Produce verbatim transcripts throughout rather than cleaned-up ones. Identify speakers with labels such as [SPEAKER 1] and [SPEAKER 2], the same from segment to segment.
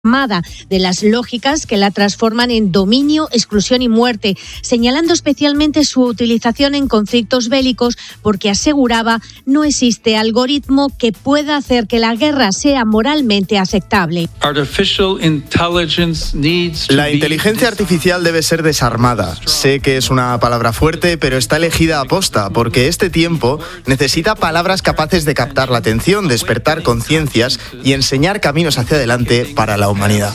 [SPEAKER 1] de las lógicas que la transforman en dominio, exclusión y muerte, señalando especialmente su utilización en conflictos bélicos porque aseguraba no existe algoritmo que pueda hacer que la guerra sea moralmente aceptable.
[SPEAKER 2] La inteligencia artificial debe ser desarmada. Sé que es una palabra fuerte, pero está elegida a posta porque este tiempo necesita palabras capaces de captar la atención, despertar conciencias y enseñar caminos hacia adelante para la humanidad.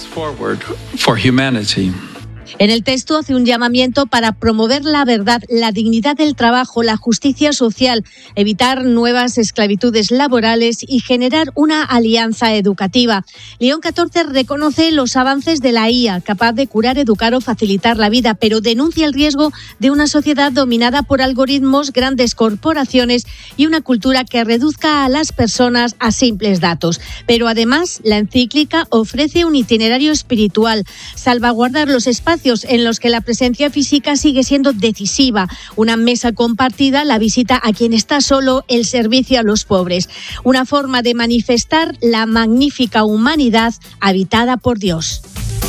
[SPEAKER 1] En el texto hace un llamamiento para promover la verdad, la dignidad del trabajo, la justicia social, evitar nuevas esclavitudes laborales y generar una alianza educativa. León catorce reconoce los avances de la I A, capaz de curar, educar o facilitar la vida, pero denuncia el riesgo de una sociedad dominada por algoritmos, grandes corporaciones y una cultura que reduzca a las personas a simples datos. Pero además, la encíclica ofrece un itinerario espiritual, salvaguardar los espacios en los que la presencia física sigue siendo decisiva, una mesa compartida, la visita a quien está solo, el servicio a los pobres, una forma de manifestar la magnífica humanidad habitada por Dios.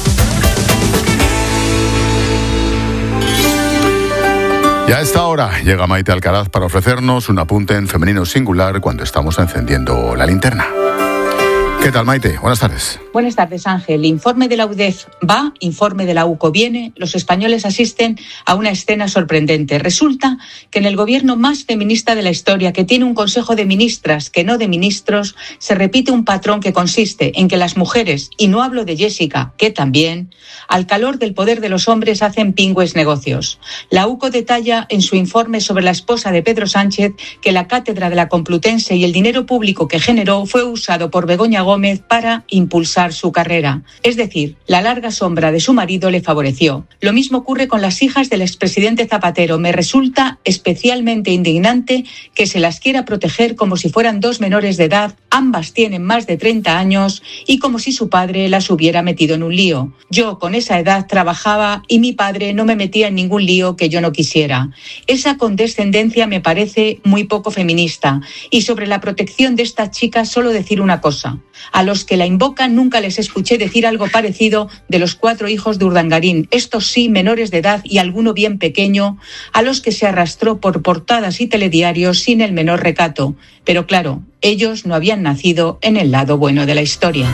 [SPEAKER 3] Y a esta hora llega Maite Alcaraz para ofrecernos un apunte en femenino singular cuando estamos encendiendo la linterna. ¿Qué tal, Maite? Buenas tardes.
[SPEAKER 4] Buenas tardes, Ángel. Informe de la U D E F va, informe de la U C O viene. Los españoles asisten a una escena sorprendente. Resulta que en el gobierno más feminista de la historia, que tiene un consejo de ministras que no de ministros, se repite un patrón que consiste en que las mujeres, y no hablo de Jessica, que también, al calor del poder de los hombres hacen pingües negocios. La U C O detalla en su informe sobre la esposa de Pedro Sánchez que la cátedra de la Complutense y el dinero público que generó fue usado por Begoña Gómez para impulsar su carrera. Es decir, la larga sombra de su marido le favoreció. Lo mismo ocurre con las hijas del expresidente Zapatero. Me resulta especialmente indignante que se las quiera proteger como si fueran dos menores de edad, ambas tienen más de treinta años, y como si su padre las hubiera metido en un lío. Yo con esa edad trabajaba y mi padre no me metía en ningún lío que yo no quisiera. Esa condescendencia me parece muy poco feminista. Y sobre la protección de estas chicas solo decir una cosa. A los que la invocan nunca les escuché decir algo parecido de los cuatro hijos de Urdangarín, estos sí menores de edad y alguno bien pequeño, a los que se arrastró por portadas y telediarios sin el menor recato. Pero claro, ellos no habían nacido en el lado bueno de la historia.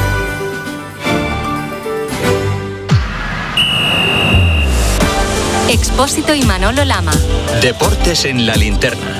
[SPEAKER 5] Expósito y Manolo Lama.
[SPEAKER 6] Deportes en la linterna.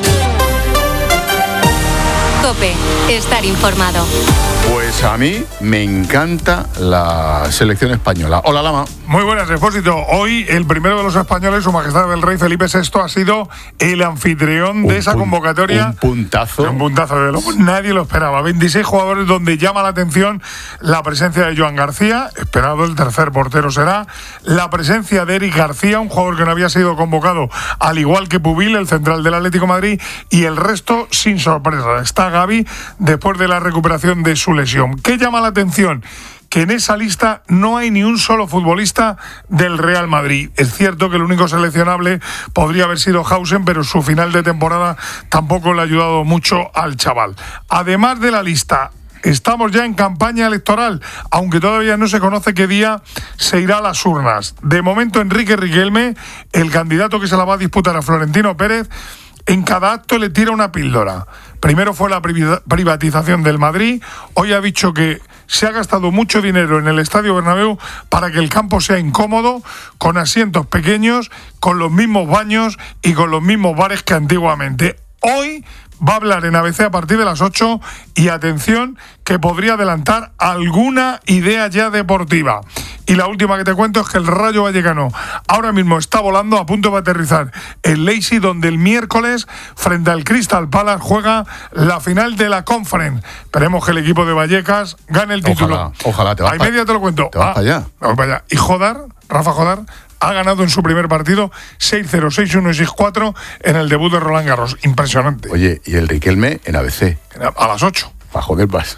[SPEAKER 5] COPE, estar informado.
[SPEAKER 3] Pues a mí me encanta la selección española. Hola, Lama.
[SPEAKER 7] Muy buenas, Expósito. Hoy el primero de los españoles, Su Majestad el Rey Felipe sexto, ha sido el anfitrión de esa convocatoria.
[SPEAKER 3] Un puntazo.
[SPEAKER 7] Un puntazo, de luego nadie lo esperaba. veintiséis jugadores donde llama la atención la presencia de Joan García, esperado el tercer portero será, la presencia de Eric García, un jugador que no había sido convocado, al igual que Pubil, el central del Atlético de Madrid, y el resto sin sorpresa. Está Gavi después de la recuperación de su lesión. ¿Qué llama la atención? Que en esa lista no hay ni un solo futbolista del Real Madrid. Es cierto que el único seleccionable podría haber sido Hausen, pero su final de temporada tampoco le ha ayudado mucho al chaval. Además de la lista, estamos ya en campaña electoral, aunque todavía no se conoce qué día se irá a las urnas. De momento, Enrique Riquelme, el candidato que se la va a disputar a Florentino Pérez, en cada acto le tira una píldora. Primero fue la privatización del Madrid, hoy ha dicho que se ha gastado mucho dinero en el Estadio Bernabéu para que el campo sea incómodo, con asientos pequeños, con los mismos baños y con los mismos bares que antiguamente. Hoy va a hablar en A B C a partir de las ocho y atención que podría adelantar alguna idea ya deportiva. Y la última que te cuento es que el Rayo Vallecano ahora mismo está volando a punto de aterrizar en Leipzig, donde el miércoles frente al Crystal Palace juega la final de la Conference. Esperemos que el equipo de Vallecas gane el título.
[SPEAKER 3] Ojalá, ojalá te vas.
[SPEAKER 7] A media te lo cuento.
[SPEAKER 3] Te vas
[SPEAKER 7] ah,
[SPEAKER 3] para allá.
[SPEAKER 7] Vamos para allá. Y Jodar, Rafa Jodar, ha ganado en su primer partido seis cero, seis uno y seis cuatro en el debut de Roland Garros. Impresionante.
[SPEAKER 3] Oye, y el Riquelme en A B C.
[SPEAKER 7] A las ocho.
[SPEAKER 3] Para joder más.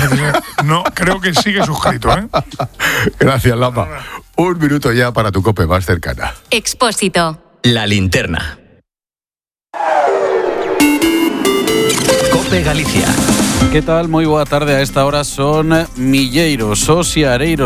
[SPEAKER 7] No, creo que sigue suscrito, ¿eh?
[SPEAKER 3] Gracias, Lama. Un minuto ya para tu COPE más cercana.
[SPEAKER 5] Expósito.
[SPEAKER 6] La linterna. COPE Galicia.
[SPEAKER 8] ¿Qué tal? Muy boa tarde. A esta hora son milleiros, os e areiros